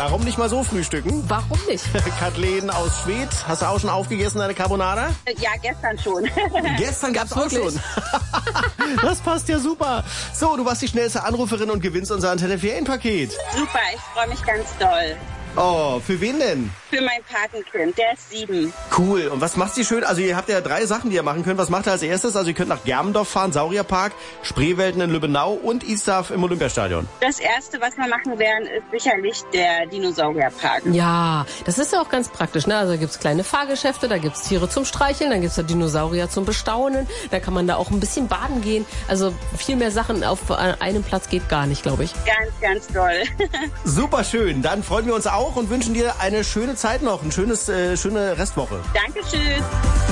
Warum nicht mal so frühstücken? Warum nicht? Kathleen aus Schwedt, hast du auch schon aufgegessen, deine Carbonara? Ja, gestern schon. Gestern gab's auch schon. Das passt ja super. So, du warst die schnellste Anruferin und gewinnst unser Antenne-Ferienpaket. Super, ich freue mich ganz doll. Oh, für wen denn? Für mein Patenkind, der ist 7. Cool. Und was macht sie schön? Also ihr habt ja 3 Sachen, die ihr machen könnt. Was macht ihr als erstes? Also ihr könnt nach Germendorf fahren, Saurierpark, Spreewelten in Lübbenau und Isarf im Olympiastadion. Das Erste, was wir machen werden, ist sicherlich der Dinosaurierpark. Ja, das ist ja auch ganz praktisch. Ne? Also da gibt's kleine Fahrgeschäfte, da gibt's Tiere zum Streicheln, dann gibt's da Dinosaurier zum Bestaunen. Da kann man da auch ein bisschen baden gehen. Also viel mehr Sachen auf einem Platz geht gar nicht, glaube ich. Ganz, ganz toll. Super schön. Dann freuen wir uns auch und wünschen dir eine schöne Zeit noch, eine schöne Restwoche. Dankeschön.